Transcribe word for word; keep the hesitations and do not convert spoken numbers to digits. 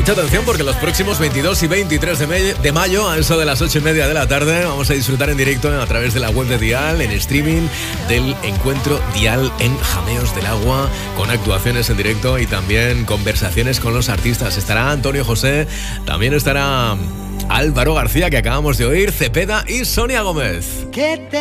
Mucha atención porque los próximos veintidós y veintitrés de, me- de mayo, a eso de las ocho y media de la tarde, vamos a disfrutar en directo a través de la web de Dial, en streaming, del encuentro Dial en Jameos del Agua, con actuaciones en directo y también conversaciones con los artistas. Estará Antonio José, también estará Álvaro García, que acabamos de oír, Cepeda y Sonia Gómez. ¿Qué te